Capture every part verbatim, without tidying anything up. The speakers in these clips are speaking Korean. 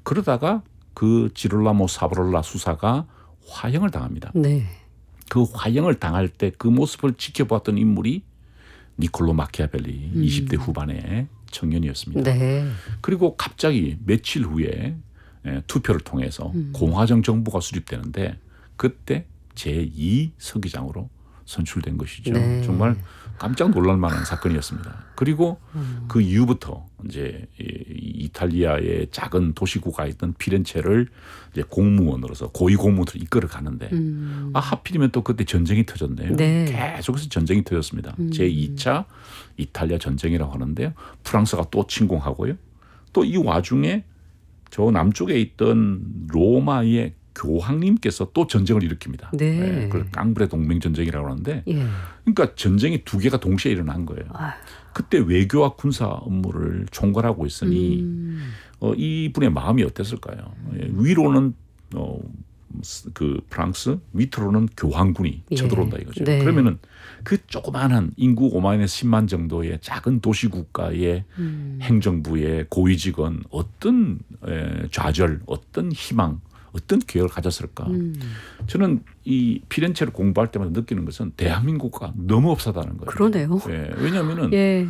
그러다가 그 지롤라모 사바롤라 수사가 화형을 당합니다. 네. 그 화형을 당할 때 그 모습을 지켜보았던 인물이 니콜로 마키아벨리 음. 이십 대 후반의 청년이었습니다. 네. 그리고 갑자기 며칠 후에 투표를 통해서 음. 공화정 정부가 수립되는데 그때 제이 서기장으로 선출된 것이죠. 네. 정말 깜짝 놀랄 만한 사건이었습니다. 그리고 음. 그 이후부터 이제 이탈리아의 작은 도시국가였던 피렌체를 이제 공무원으로서 고위 공무원으로 이끌어 가는데 음. 아 하필이면 또 그때 전쟁이 터졌네요. 네. 계속해서 전쟁이 터졌습니다. 음. 제이 차 이탈리아 전쟁이라고 하는데요. 프랑스가 또 침공하고요. 또 이 와중에 저 남쪽에 있던 로마의 교황님께서 또 전쟁을 일으킵니다. 네. 네, 그걸 깡브레 동맹 전쟁이라고 하는데, 예. 그러니까 전쟁이 두 개가 동시에 일어난 거예요. 아유. 그때 외교와 군사 업무를 총괄하고 있으니 음. 어, 이분의 마음이 어땠을까요? 예, 위로는 어, 그 프랑스, 밑으로는 교황군이 예. 쳐들어온다 이거죠. 네. 그러면은 그 조그마한 인구 오만에서 십만 정도의 작은 도시국가의 음. 행정부의 고위직은 어떤 에, 좌절, 어떤 희망, 어떤 계획을 가졌을까? 음. 저는 이 피렌체를 공부할 때마다 느끼는 것은 대한민국과 너무 없하다는 거예요. 그러네요. 예, 왜냐하면은 예.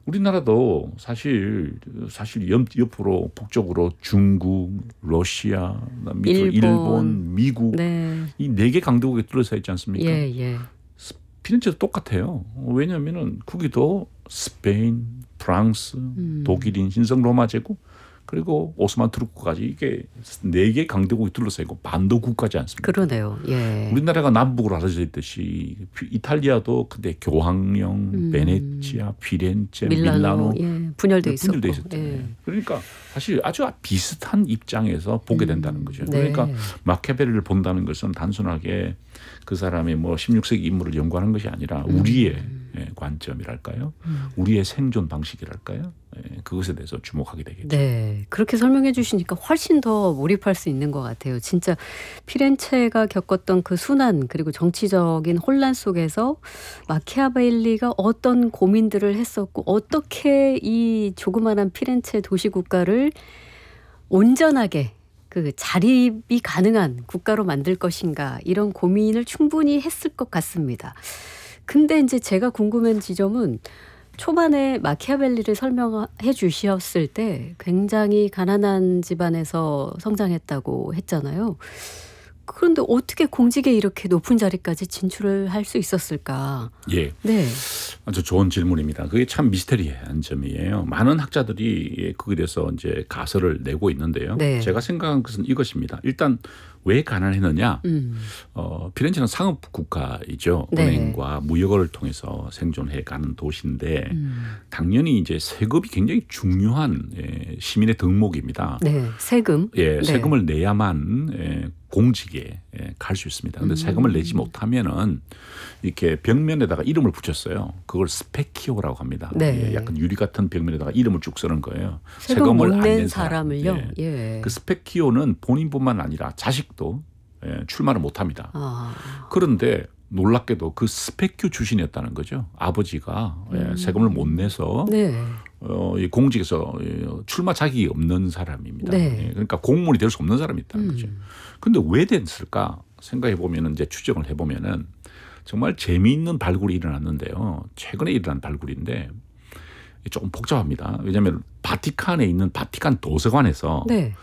우리나라도 사실 사실 옆, 옆으로 북쪽으로 중국, 러시아, 밑으로 일본, 일본 미국 네. 이 네 개 강대국에 둘러싸여 있지 않습니까? 예, 예. 피렌체도 똑같아요. 왜냐하면은 거기도 스페인, 프랑스, 음. 독일인 신성 로마 제국 그리고 오스만 투르크까지 이게 네 개 강대국이 둘러싸이고 반도 국가지 않습니까? 그러네요. 예. 우리나라가 남북으로 알려져 있듯이 이탈리아도 그때 교황령, 음. 베네치아, 피렌체, 밀라노, 밀라노 예. 분열돼 있었고. 분열돼 있었죠. 예. 그러니까 사실 아주 비슷한 입장에서 보게 된다는 거죠. 음. 네. 그러니까 마키아벨리를 본다는 것은 단순하게 그 사람의 뭐 십육 세기 인물을 연구하는 것이 아니라 우리의 음. 관점이랄까요? 음. 우리의 생존 방식이랄까요? 그것에 대해서 주목하게 되겠죠. 네, 그렇게 설명해 주시니까 훨씬 더 몰입할 수 있는 것 같아요. 진짜 피렌체가 겪었던 그 순환 그리고 정치적인 혼란 속에서 마키아벨리가 어떤 고민들을 했었고 어떻게 이 조그마한 피렌체 도시국가를 온전하게 그 자립이 가능한 국가로 만들 것인가 이런 고민을 충분히 했을 것 같습니다. 근데 이제 제가 궁금한 지점은 초반에 마키아벨리를 설명해 주셨을 때 굉장히 가난한 집안에서 성장했다고 했잖아요. 그런데 어떻게 공직에 이렇게 높은 자리까지 진출을 할 수 있었을까? 예, 네, 아주 좋은 질문입니다. 그게 참 미스테리한 점이에요. 많은 학자들이 그에 대해서 이제 가설을 내고 있는데요. 네. 제가 생각한 것은 이것입니다. 일단 왜 가난했느냐? 음. 어, 피렌체는 상업 국가이죠. 네. 은행과 무역을 통해서 생존해가는 도시인데 음. 당연히 이제 세금이 굉장히 중요한 예, 시민의 덕목입니다. 네, 세금. 예, 네. 세금을 내야만 예, 공직에 예, 갈 수 있습니다. 그런데 음. 세금을 내지 못하면은 이렇게 벽면에다가 이름을 붙였어요. 그걸 스페키오라고 합니다. 네. 예, 약간 유리 같은 벽면에다가 이름을 쭉 쓰는 거예요. 세금 못 낸 사람. 사람을요. 예. 예. 그 스페키오는 본인뿐만 아니라 자식도 예, 출마를 못합니다. 아. 그런데 놀랍게도 그 스페키오 출신이었다는 거죠. 아버지가 음. 예, 세금을 못 내서 네. 어, 이 공직에서 출마 자격이 없는 사람입니다. 네. 예, 그러니까 공무원이 될 수 없는 사람이 있다는 음. 거죠. 그런데 왜 됐을까 생각해 보면은 이제 추정을 해 보면은 정말 재미있는 발굴이 일어났는데요. 최근에 일어난 발굴인데 조금 복잡합니다. 왜냐하면 바티칸에 있는 바티칸 도서관에서 네.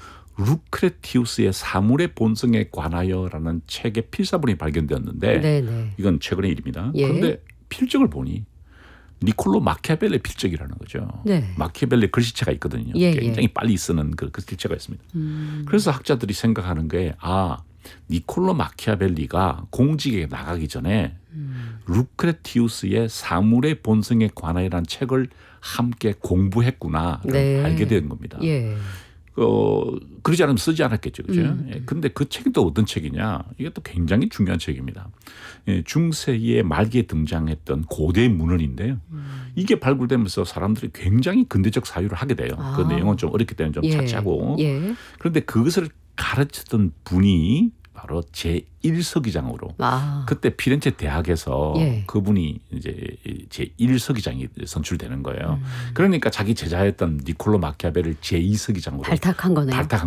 루크레티우스의 사물의 본성에 관하여라는 책의 필사본이 발견되었는데 네네. 이건 최근의 일입니다. 예. 그런데 필적을 보니 니콜로 마키아벨리 필적이라는 거죠. 네. 마키아벨리 글씨체가 있거든요. 예, 굉장히 예. 빨리 쓰는 그 글씨체가 있습니다. 음. 그래서 학자들이 생각하는 게 아, 니콜로 마키아벨리가 공직에 나가기 전에 음. 루크레티우스의 사물의 본성에 관하여라는 책을 함께 공부했구나 네. 알게 된 겁니다. 예. 어, 그러지 않으면 쓰지 않았겠죠. 그죠? 음. 예, 근데 그 책이 또 어떤 책이냐. 이게 또 굉장히 중요한 책입니다. 예, 중세기의 말기에 등장했던 고대 문헌인데요. 음. 이게 발굴되면서 사람들이 굉장히 근대적 사유를 하게 돼요. 아. 그 내용은 좀 어렵기 때문에 좀 예. 차치하고. 예. 그런데 그것을 가르쳤던 분이 바로 제일 서기장으로 아. 그때 피렌체 대학에서 예. 그분이 이제 제일 서기장이 선출되는 거예요. 음. 그러니까 자기 제자였던 니콜로 마키아벨을 제이 서기장으로 발탁한 거네요. 발탁한